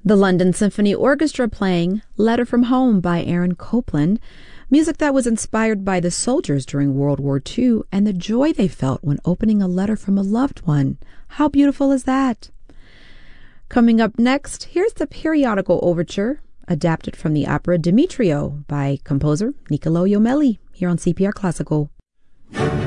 The London Symphony Orchestra playing Letter from Home by Aaron Copland, music that was inspired by the soldiers during World War II and the joy they felt when opening a letter from a loved one. How beautiful is that? Coming up next, here's the Periodical Overture, adapted from the opera Demetrio by composer Niccolò Jommelli, here on CPR Classical.